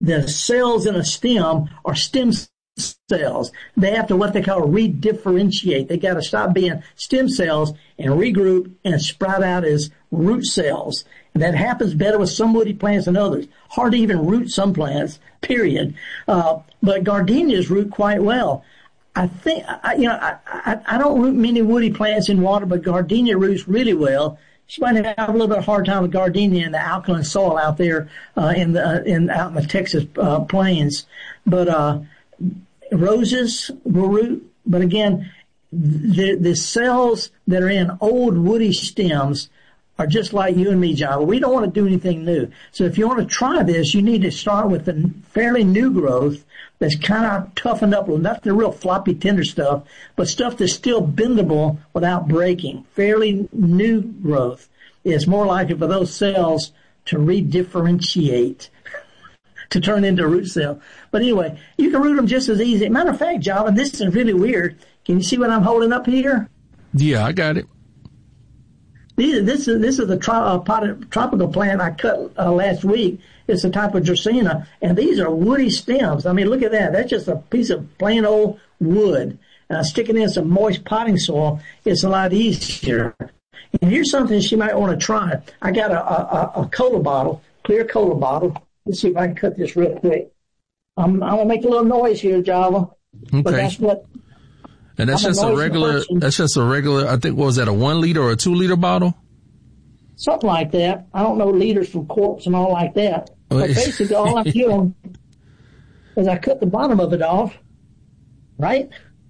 the cells in a stem are stem cells. They have to what they call redifferentiate. They got to stop being stem cells and regroup and sprout out as root cells. And that happens better with some woody plants than others. Hard to even root some plants, period. But gardenias root quite well. I think, I don't root many woody plants in water, but gardenia roots really well. She might have a little bit of a hard time with gardenia in the alkaline soil out there, out in the Texas, plains. But, roses will root. But again, the cells that are in old woody stems are just like you and me, Java. We don't want to do anything new. So if you want to try this, you need to start with the fairly new growth that's kind of toughened up, not the real floppy, tender stuff, but stuff that's still bendable without breaking. Fairly new growth is more likely for those cells to redifferentiate, to turn into a root cell. But anyway, you can root them just as easy. Matter of fact, Java, this is really weird. Can you see what I'm holding up here? Yeah, I got it. This is the tropical plant I cut last week. It's a type of Dracaena, and these are woody stems. I mean, look at that. That's just a piece of plain old wood. Sticking in some moist potting soil, it's a lot easier. And here's something she might want to try. I got a cola bottle, clear cola bottle. Let's see if I can cut this real quick. I'm gonna make a little noise here, Java. Okay. But that's what. And that's just a regular, I think, what was that, a 1 liter or a 2 liter bottle? Something like that. I don't know liters from quarts and all like that. But basically all I'm doing is I cut the bottom of it off, right?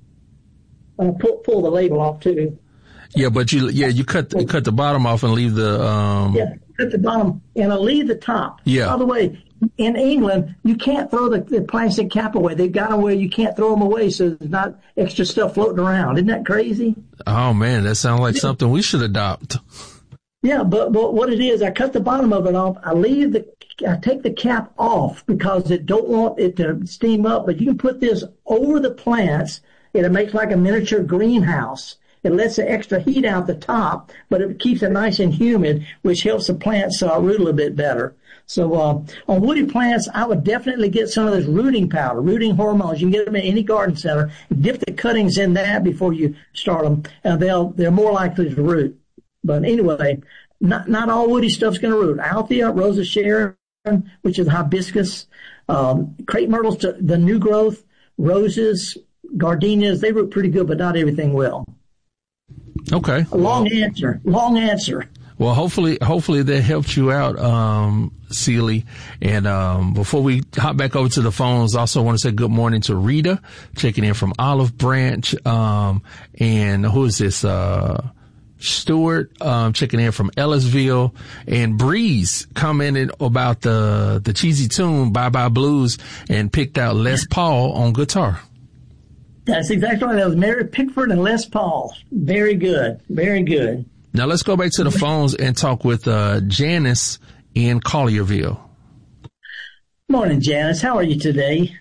And I pull the label off too. Yeah, but you cut the bottom off and leave the, cut the bottom and I leave the top. Yeah. By the way, in England, you can't throw the plastic cap away. They've got them where you can't throw them away, so there's not extra stuff floating around. Isn't that crazy? Oh man, that sounds like something we should adopt. Yeah, but what it is, I cut the bottom of it off. I take the cap off because I don't want it to steam up. But you can put this over the plants, and it makes like a miniature greenhouse. It lets the extra heat out the top, but it keeps it nice and humid, which helps the plants root a little bit better. So on woody plants, I would definitely get some of this rooting powder, rooting hormones. You can get them at any garden center. Dip the cuttings in that before you start them, and they're more likely to root. But anyway, not all woody stuff's going to root. Althea, Rosa Sharon, which is hibiscus, crepe myrtles, the new growth, roses, gardenias, they root pretty good, but not everything will. Okay. Long answer. Well, hopefully that helped you out, Seeley. And before we hop back over to the phones, I also want to say good morning to Rita, checking in from Olive Branch. And who is this? Stewart, checking in from Ellisville, and Breeze commented about the cheesy tune Bye Bye Blues and picked out Les Paul on guitar. That's exactly right. That was Mary Pickford and Les Paul. Very good. Very good. Now let's go back to the phones and talk with Janice in Collierville. Morning, Janice. How are you today?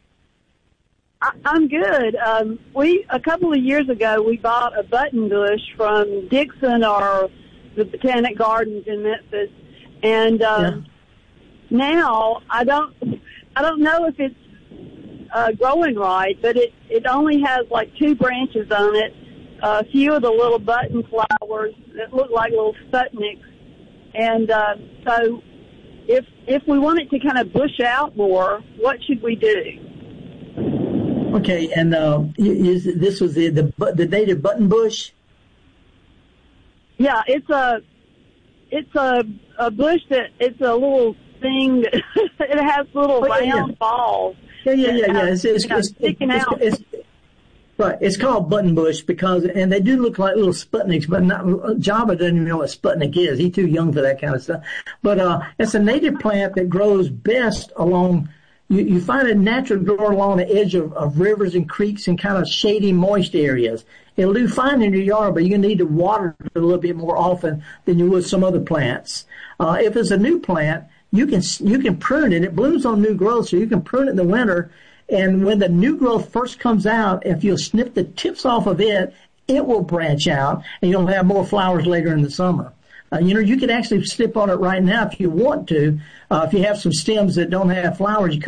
I'm good. A couple of years ago, we bought a button bush from Dixon or the Botanic Gardens in Memphis, and now I don't know if it's growing right, but it only has like 2 branches on it. A few of the little button flowers that look like little Sputniks, and so if we want it to kind of bush out more, what should we do? Okay, and this was the native button bush? Yeah, it's a bush that it's a little thing that it has little round balls. Yeah. It's sticking out. Right, it's called button bush and they do look like little Sputniks, but Java doesn't even know what Sputnik is. He's too young for that kind of stuff. But it's a native plant that grows best along. You find it naturally grow along the edge of rivers and creeks and kind of shady, moist areas. It'll do fine in your yard, but you're going to need to water it a little bit more often than you would some other plants. If it's a new plant, you can prune it. It blooms on new growth, so you can prune it in the winter. And when the new growth first comes out, if you'll snip the tips off of it, it will branch out, and you'll have more flowers later in the summer. You can actually step on it right now if you want to. If you have some stems that don't have flowers, you